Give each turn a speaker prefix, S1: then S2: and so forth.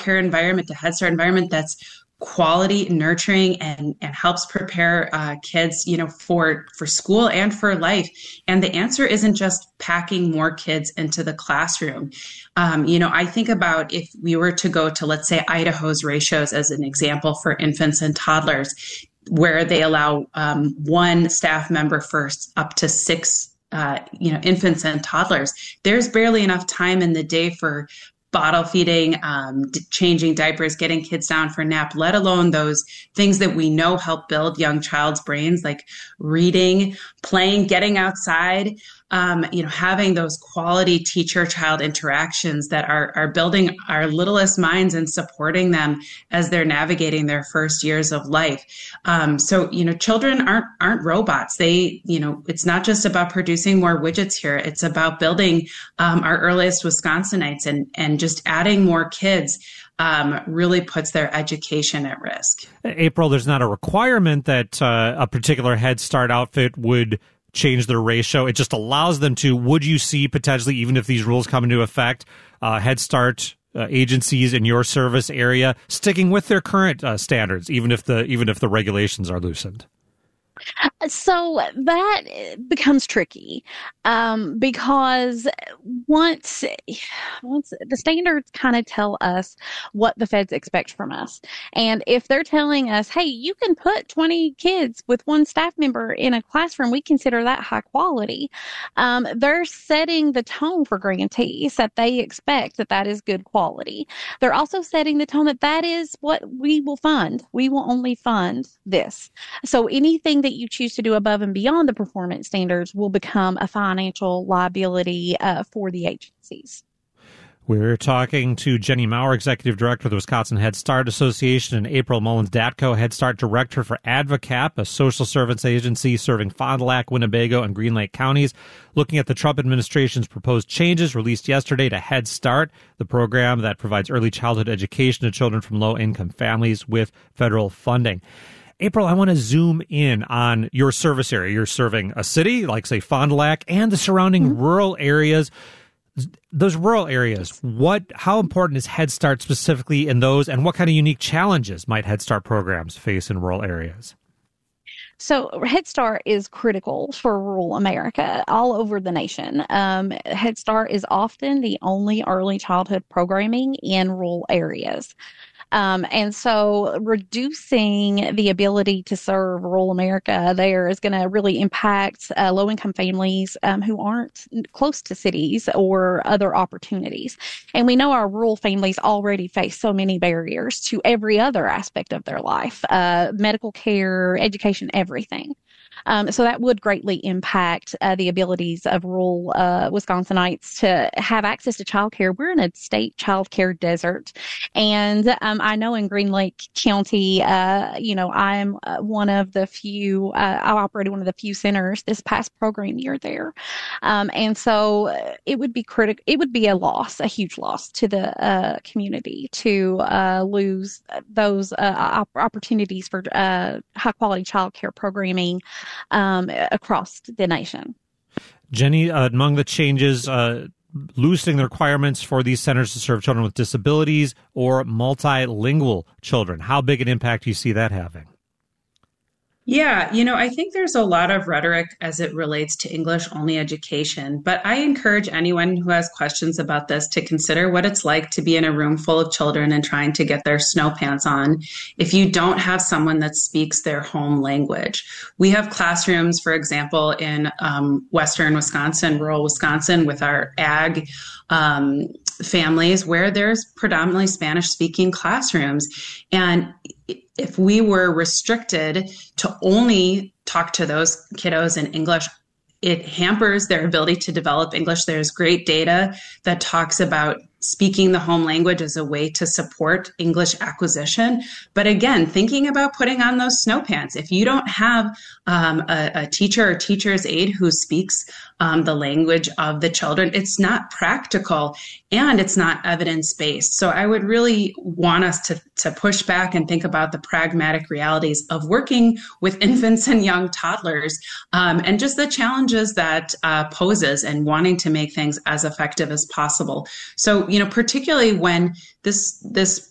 S1: childcare environment, a Head Start environment that's quality, nurturing, and helps prepare kids, for school and for life. And the answer isn't just packing more kids into the classroom. I think about if we were to go to, let's say, Idaho's ratios as an example for infants and toddlers, where they allow one staff member for up to six infants and toddlers. There's barely enough time in the day for bottle feeding, changing diapers, getting kids down for nap, let alone those things that we know help build young child's brains, like reading, playing, getting outside, having those quality teacher-child interactions that are building our littlest minds and supporting them as they're navigating their first years of life. Children aren't robots. It's not just about producing more widgets here. It's about building our earliest Wisconsinites, and just adding more kids really puts their education at risk.
S2: April, there's not a requirement that a particular Head Start outfit would change their ratio. It just allows them to. Would you see potentially, even if these rules come into effect, Head Start agencies in your service area sticking with their current standards, even if the regulations are loosened?
S3: So that becomes tricky because once the standards kind of tell us what the feds expect from us. And if they're telling us, hey, you can put 20 kids with one staff member in a classroom, we consider that high quality. They're setting the tone for grantees that they expect that is good quality. They're also setting the tone that is what we will fund. We will only fund this. So anything that you choose to do above and beyond the performance standards will become a financial liability for the agencies.
S2: We're talking to Jenny Maurer, Executive Director of the Wisconsin Head Start Association, and April Mullins-Datko, Head Start Director for AdvoCap, a social service agency serving Fond du Lac, Winnebago, and Green Lake counties, looking at the Trump administration's proposed changes released yesterday to Head Start, the program that provides early childhood education to children from low-income families with federal funding. April, I want to zoom in on your service area. You're serving a city like, say, Fond du Lac and the surrounding rural areas. Those rural areas, how important is Head Start specifically in those, and what kind of unique challenges might Head Start programs face in rural areas?
S3: So Head Start is critical for rural America all over the nation. Head Start is often the only early childhood programming in rural areas. And so reducing the ability to serve rural America there is going to really impact low-income families who aren't close to cities or other opportunities. And we know our rural families already face so many barriers to every other aspect of their life, medical care, education, everything. So that would greatly impact the abilities of rural Wisconsinites to have access to childcare. We're in a state childcare desert. And I know in Green Lake County, I'm one of the few, I operated one of the few centers this past program year there. And so it would be it would be a huge loss to the community to lose those opportunities for high quality childcare programming across the nation.
S2: Jenny, among the changes, loosening the requirements for these centers to serve children with disabilities or multilingual children. How big an impact do you see that having?
S1: Yeah, I think there's a lot of rhetoric as it relates to English-only education, but I encourage anyone who has questions about this to consider what it's like to be in a room full of children and trying to get their snow pants on if you don't have someone that speaks their home language. We have classrooms, for example, in western Wisconsin, rural Wisconsin, with our ag families where there's predominantly Spanish-speaking classrooms. And if we were restricted to only talk to those kiddos in English, it hampers their ability to develop English. There's great data that talks about speaking the home language as a way to support English acquisition. But again, thinking about putting on those snow pants, if you don't have a teacher or teacher's aide who speaks the language of the children, it's not practical and it's not evidence-based. So I would really want us to push back and think about the pragmatic realities of working with infants and young toddlers and just the challenges that poses and wanting to make things as effective as possible. So, particularly when this